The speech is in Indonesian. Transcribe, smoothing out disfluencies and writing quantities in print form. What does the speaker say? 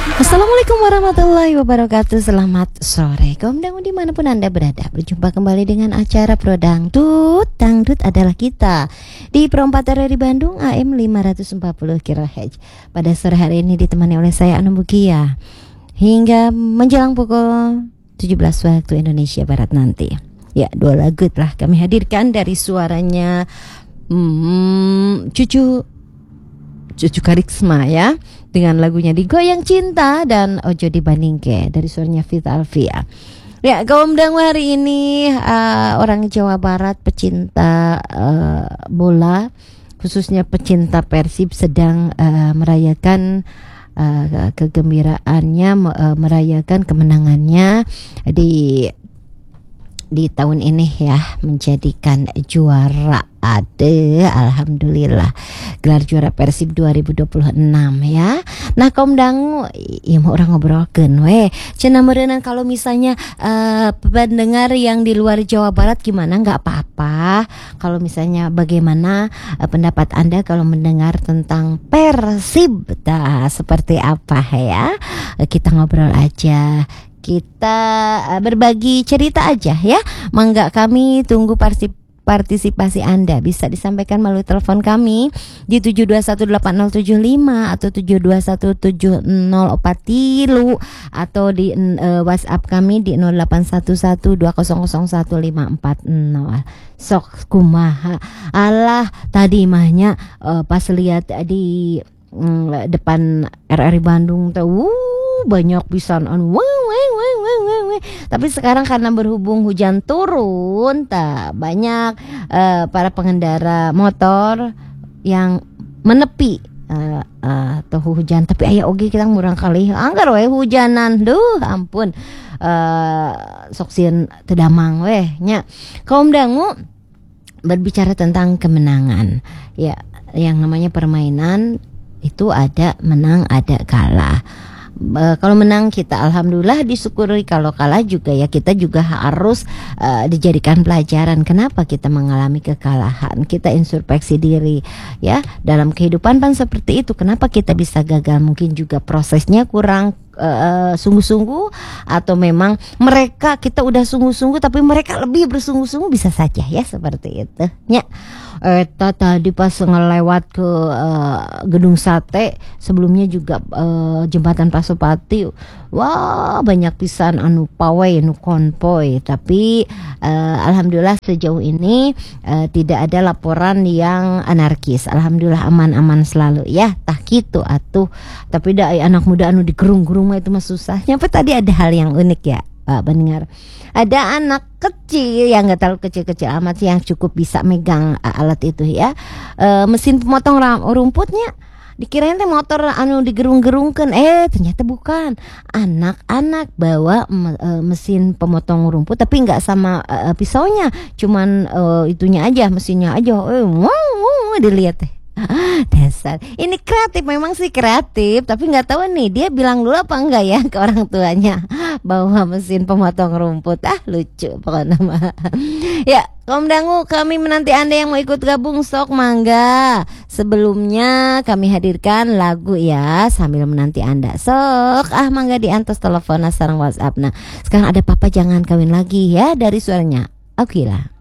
Assalamualaikum warahmatullahi wabarakatuh. Selamat sore kaum dangu dimanapun Anda berada. Berjumpa kembali dengan acara Pro Dangdut. Dangdut adalah kita di Perempatan dari Bandung AM 540 kHz. Pada sore hari ini ditemani oleh saya Anu Bukia hingga menjelang pukul 17 waktu Indonesia Barat nanti. Ya, dua lagu telah kami hadirkan dari suaranya Cucu Karisma ya, dengan lagunya Digoyang Cinta dan Ojo Dibandingke dari suaranya Vita Alvia. Ya, kaum dangu hari ini orang Jawa Barat pecinta bola, khususnya pecinta Persib sedang merayakan kegembiraannya, merayakan kemenangannya di tahun ini ya, menjadikan juara. Alhamdulillah gelar juara Persib 2026 ya. Nah kaum dangu ya mau orang ngobrolkeun we cenah meureunna kalau misalnya pendengar yang di luar Jawa Barat gimana, nggak apa-apa kalau misalnya bagaimana pendapat Anda kalau mendengar tentang Persib, seperti apa ya, kita ngobrol aja, kita berbagi cerita aja ya. Mangga, kami tunggu partisipasi Anda. Bisa disampaikan melalui telepon kami di 7218075 atau 7217043 atau di WhatsApp kami di 081120010540. Sok kumaha alah tadi mahnya pas lihat di depan RRI Bandung tuh banyak pisan anu tapi sekarang karena berhubung hujan turun, banyak para pengendara motor yang menepi tuh hujan. Tapi aya oge kita murang kali anggar we hujanan, duh ampun, sok sieun teu damang we nya. Kaum dangu berbicara tentang kemenangan ya, yang namanya permainan itu ada menang ada kalah. Kalau menang kita alhamdulillah disyukuri, kalau kalah juga ya kita juga harus dijadikan pelajaran kenapa kita mengalami kekalahan. Kita introspeksi diri ya, dalam kehidupan kan seperti itu, kenapa kita bisa gagal, mungkin juga prosesnya kurang sungguh-sungguh, atau memang mereka kita udah sungguh-sungguh tapi mereka lebih bersungguh-sungguh, bisa saja ya seperti itu nya. Tadi pas ngelewat ke gedung sate, sebelumnya juga jembatan Pasopati, wah banyak pisan anu pawai anu konvoy, tapi alhamdulillah sejauh ini tidak ada laporan yang anarkis, alhamdulillah aman-aman selalu ya, tah kitu atuh. Tapi da anak muda anu digerung-gerung mah itu mah susah. Nyampe tadi ada hal yang unik ya, pendengar. Ada anak kecil yang nggak terlalu kecil-kecil amat sih, yang cukup bisa megang alat itu ya, mesin pemotong rumputnya. Dikirain teh motor anu digerung-gerungkeun, ternyata bukan. Anak-anak bawa mesin pemotong rumput tapi nggak sama pisaunya, cuman itunya aja, mesinnya aja. Dilihat teh. Dasar ini kreatif, memang sih kreatif, tapi nggak tahu nih dia bilang dulu apa enggak ya ke orang tuanya bawa mesin pemotong rumput. Lucu pokoknya mah. Ya kaum dangu, kami menanti Anda yang mau ikut gabung, sok mangga. Sebelumnya kami hadirkan lagu ya sambil menanti Anda, sok mangga diantos telepon sareng WhatsApp. Nah sekarang ada Papa Jangan Kawin Lagi ya dari suaranya Akila.